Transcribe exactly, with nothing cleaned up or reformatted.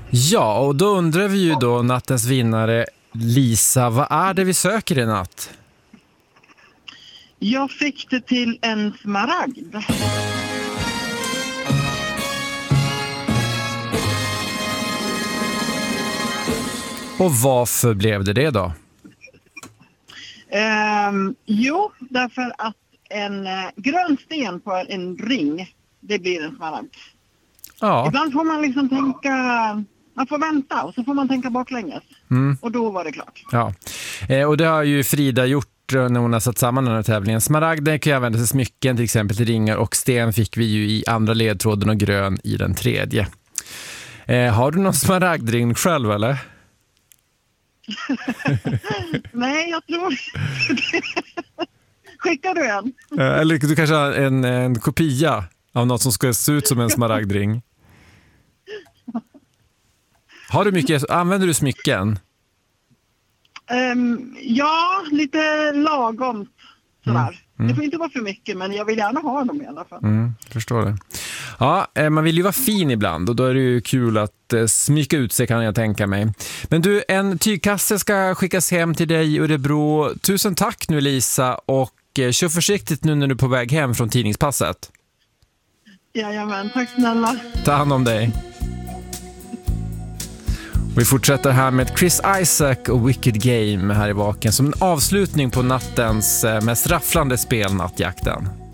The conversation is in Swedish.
Ja, och då undrar vi ju då nattens vinnare Lisa, vad är det vi söker i natt? Jag fick det till en smaragd. Och varför blev det det då? Um, jo, därför att en uh, grön sten på en ring, det blir en smaragd. Ja. Ibland får man liksom tänka, man får vänta och så får man tänka baklänges. Mm. Och då var det klart. Ja, eh, och det har ju Frida gjort när hon har satt samman den här tävlingen. Smaragden kan ju användas till smycken, till exempel till ringar, och sten fick vi ju i andra ledtråden och grön i den tredje. Eh, har du någon smaragdring själv eller? Nej, jag tror skickar du en? Eller du kanske har en, en kopia av något som ska se ut som en smaragdring. Har du mycket, använder du smycken? Um, ja, lite lagom sådär. Mm. Mm. Det får inte vara för mycket, men jag vill gärna ha dem i alla fall. Mm, förstår det. Ja, man vill ju vara fin ibland och då är det ju kul att smyka ut sig, kan jag tänka mig. Men du, en tygkasse ska skickas hem till dig i Örebro. Tusen tack nu Lisa, och kör försiktigt nu när du är på väg hem från tidningspasset. Jajamän, tack snälla. Ta hand om dig. Vi fortsätter här med Chris Isaak och Wicked Game här i Vaken som en avslutning på nattens mest rafflande spel, Nattjakten.